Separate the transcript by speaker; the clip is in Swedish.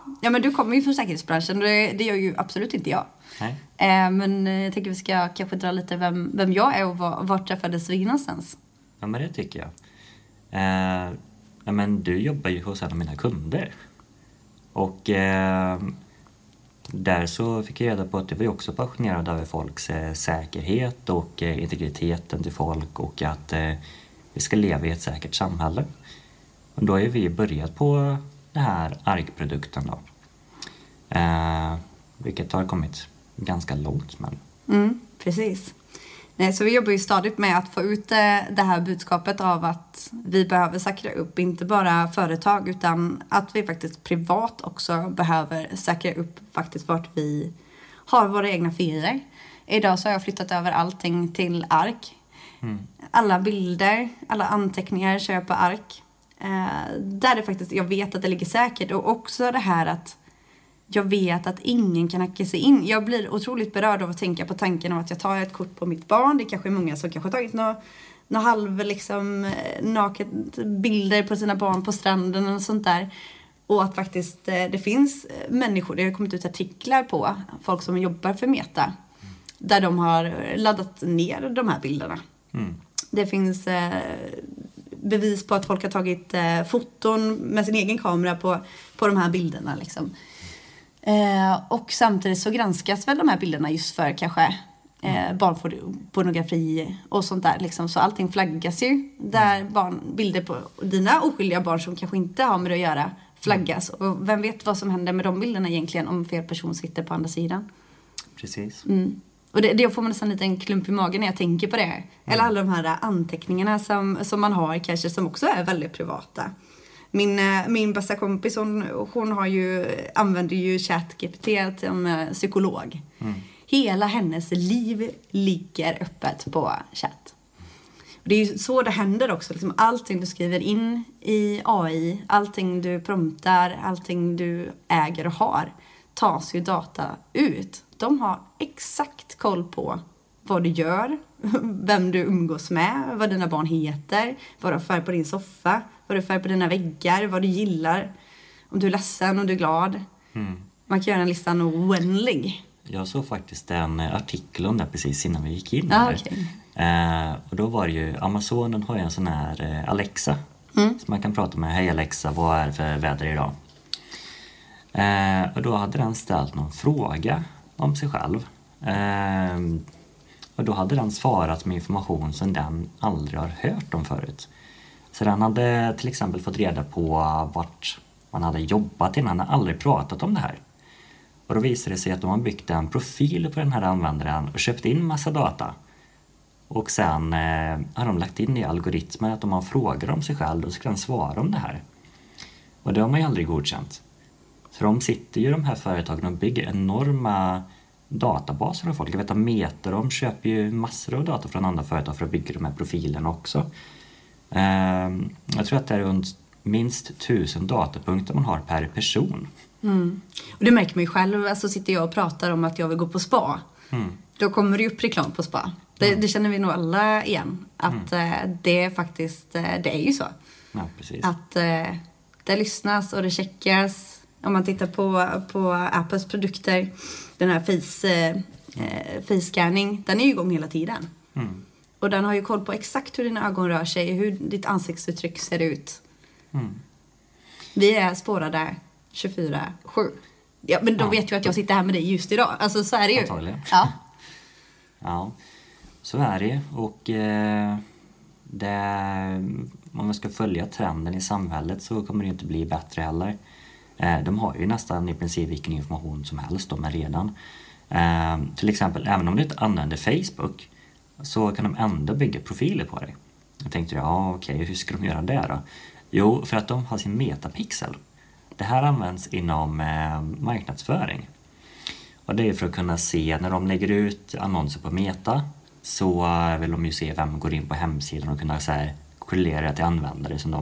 Speaker 1: Ja, men du kommer ju från säkerhetsbranschen. Det gör ju absolut inte jag.
Speaker 2: Nej.
Speaker 1: Men jag tänker vi ska kanske dra lite vem jag är och vart träffades vi någonstans.
Speaker 2: Ja, men det tycker jag. Ja, men du jobbar ju hos en av mina kunder. Och där så fick jag reda på att du var också passionerad över folks säkerhet och integriteten till folk och att vi ska leva i ett säkert samhälle. Och då har ju vi börjat på den här ARK-produkten då. Vilket har kommit ganska långt. Men...
Speaker 1: Precis. Nej, så vi jobbar ju stadigt med att få ut det här budskapet av att vi behöver säkra upp inte bara företag utan att vi faktiskt privat också behöver säkra upp faktiskt vart vi har våra egna filer. Idag så har jag flyttat över allting till ARK. Alla bilder, alla anteckningar kör jag på ARK. Där det faktiskt, jag vet att det ligger säkert och också det här att jag vet att ingen kan hacka sig in. Jag blir otroligt berörd av att tänka på tanken om att jag tar ett kort på mitt barn. Det kanske är många som kanske har tagit några halv liksom naket bilder på sina barn på stranden och sånt där. Och att faktiskt det finns människor, det har kommit ut artiklar på folk som jobbar för Meta. Där de har laddat ner de här bilderna. Det finns bevis på att folk har tagit foton med sin egen kamera på de här bilderna liksom. Och samtidigt så granskas väl de här bilderna just för kanske barnpornografi och sånt där liksom. Så allting flaggas ju där bilder på dina oskyldiga barn som kanske inte har med det att göra flaggas. Och vem vet vad som händer med de bilderna egentligen om fel person sitter på andra sidan.
Speaker 2: Precis.
Speaker 1: Och det får man nästan en liten klump i magen när jag tänker på det. Eller alla de här anteckningarna som man har kanske som också är väldigt privata. Min bästa kompis hon använder ju ChatGPT som psykolog. Hela hennes liv ligger öppet på chatt. Och det är ju så det händer också. Liksom allting du skriver in i AI, allting du promptar, allting du äger och har tas ju data ut. De har exakt koll på vad du gör, vem du umgås med, vad dina barn heter, vad du har färg på din soffa, vad du har färg på dina väggar, vad du gillar, om du är ledsen, om du är glad. Man kan göra en lista oändlig.
Speaker 2: Jag såg faktiskt en artikel om det precis innan vi gick in här.
Speaker 1: Okay.
Speaker 2: Och då var det ju, Amazonen har ju en sån här Alexa. Så man kan prata med, hej Alexa, vad är det för väder idag? Och då hade den ställt någon fråga om sig själv. Och då hade den svarat med information som den aldrig har hört om förut. Så den hade till exempel fått reda på vart man hade jobbat innan. Den hade aldrig pratat om det här. Och då visade det sig att de har byggt en profil på den här användaren och köpt in massa data. Och sen har de lagt in i algoritmer att om man frågar om sig själv då ska den svara om det här. Och det har man ju aldrig godkänt. Så de sitter ju de här företagen och bygger enorma databaser av folk. Jag vet att Meta, de köper ju massor av data från andra företag för att bygga de här profilerna också. Jag tror att det är runt minst 1000 datapunkter man har per person.
Speaker 1: Och det märker man ju själv. Alltså sitter jag och pratar om att jag vill gå på spa. Då kommer det upp reklam på spa. Det känner vi nog alla igen. Att det är faktiskt, det är ju så.
Speaker 2: Ja, precis.
Speaker 1: Att det lyssnas och det checkas. Om man tittar på Apples produkter, den här face-scanning, den är ju igång hela tiden. Och den har ju koll på exakt hur dina ögon rör sig, hur ditt ansiktsuttryck ser ut. Vi är spårade 24/7. Ja, men de vet ju att jag sitter här med dig just idag. Alltså så är det ju.
Speaker 2: Antagligen.
Speaker 1: Ja.
Speaker 2: Ja, så är det. Och om man ska följa trenden i samhället så kommer det inte bli bättre heller. De har ju nästan i princip vilken information som helst de är redan. Till exempel, även om du inte använder Facebook så kan de ändå bygga profiler på dig. Jag tänkte, okej, hur ska de göra det då? Jo, för att de har sin metapixel. Det här används inom marknadsföring. Och det är för att kunna se när de lägger ut annonser på Meta så vill de ju se vem går in på hemsidan och kunna så här korrelera till användare som